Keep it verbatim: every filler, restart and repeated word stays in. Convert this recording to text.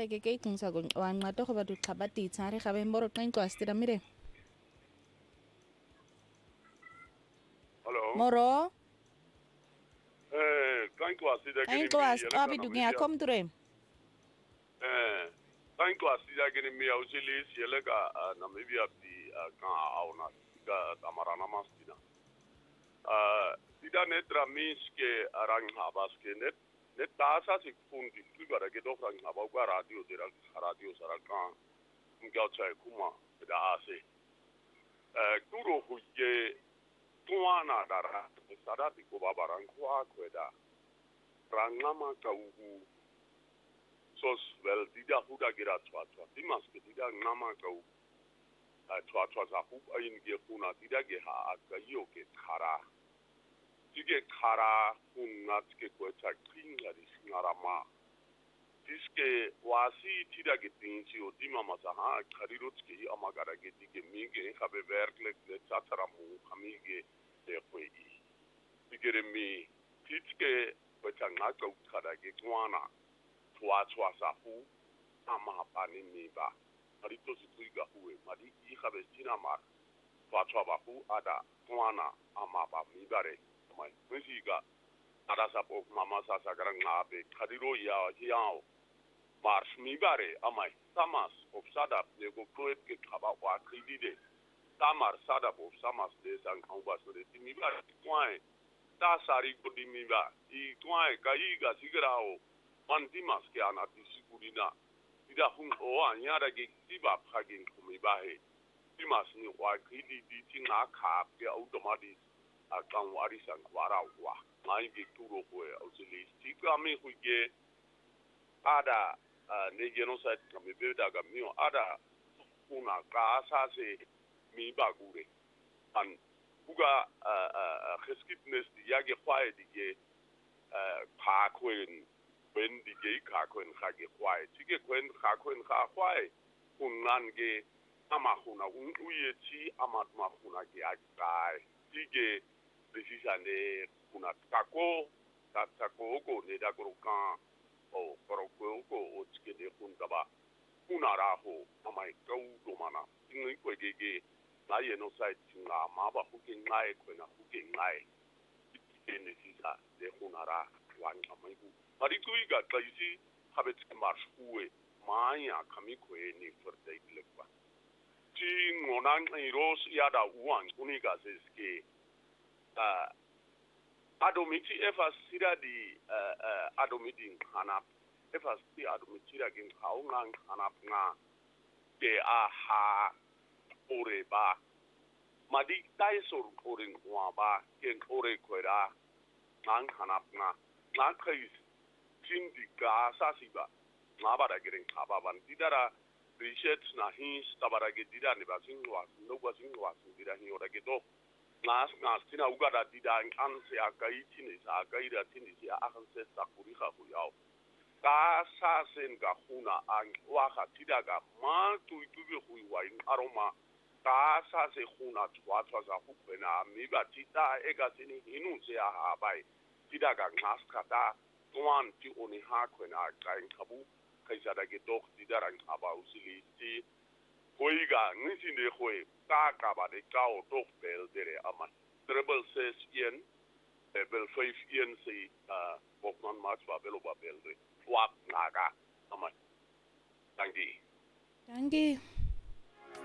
re ke ke itlingisa go wa nqata go ba du tlhaba ditsa re ga be mboro qeng kwa stira mire Hello. moro Eh, thank you asida ai gini go mi as yele abi kana du mi ya ya. kom ture Eh, thank you asida gini mi ya usili yele ka Namibia di ka auna ka tamarana mastina. Ah, tidak netra means ke arang habas ke net net tasa si fundi tu gara ke do rang haba ga radio dira radio saraka mgao chai kuma da ase. Eh, turo huje tuana dara sadati ko babarang kwa kweda. Rangama ka ugu sos wel dida huda gira twa twa dimas ke dida ngama ka ugu twa twa za hu ayin ge kuna dida ge ha ka yo ke khara tige khara kunna ke ko ta kinga di singarama diske wasi tida ge tinchi o dima masa ha kharirot ke amagara ge dige mige habe werklik de tataramu kamige de kwei tige mi titke Wetanga go kada ge kwana twa twa sa hu ama pani mi ba marito si tuiga huwe mari i habe sina mar twa twa ba hu ada kwana ama ba mi bare mai mwisi ga ada sa po mama sa sa garang ngabe kadiro ya yao mars mi bare amai tamas of sada ne go kroet ke khaba wa kridide tamar sada of samas de sang angwa so de mi bare kwai ta sari ko dimiba i tuai kai ga sigrao mantimas ke ana tisigurina ida hun o anya da ge tiba phagin kumiba he timas ni wa kidi di tinga kha ke automatic a kan wari sang wara wa mai ge turo ko e ausili tika me hu ge ada ne genocide kami be da ga mio ada kuna ka asase mi ba gure an buga geschiedenis die jage kwaai die ge pa kwen ben die ge ka kwen ga ge kwaai tige kwen ga kwen ga kwaai kunan ge ama kuna uye chi ama ma kuna ge ai tige precisane kuna tako tako ko ne da grokan o koroko ko o tige de kun taba kuna raho ama kau do mana tingi ko ge ge na ye no sai tinga ma ba hu ke ngai ko na hu ke ngai ene sisa de hunara wan kamai ku mari tu iga kaisi habet marsh kuwe maya kami ko ni for dai lekwa ti ngonan ni ros ya da wan uniga seske a adomiti efa sira di adomiti kana efa si adomiti ra gen kaungan kana nga de aha ore ba madi tai sor orin wa ba ken ore koira nang hanap nga nang kai tin di ga sa si ba nga ba da geren ka ba ban didara research na hin stabara ge dida ne ba sin wa no ba sin wa sin dida hi ora ge do nas nas tina uga da dida an se akai tin sa akai da tin si a han se sa kuri kha hu yao ka sa sen ga huna an wa kha tida ga ma tu tu ge hu wa in aroma ka sa se huna twa twa za hu pena mi ba tita e ga sini hinu se a ha bai tida ga ngas kata tuan ti oni ha kwena ka in kabu kai sa da ge dok tida ran aba usili ti hoiga ngisi ne hoi ka ka ba de ka o dok bel dere ama treble ses yen bel five yen se uh bokman max ba belo ba bel de wa naga ama dangi dangi